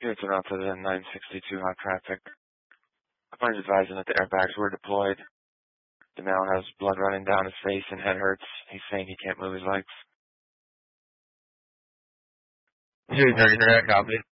Here to Toronto, the 962 hot traffic. Car's advising that the airbags were deployed. The male has blood running down his face and head hurts. He's saying he can't move his legs. Here's our internet copy.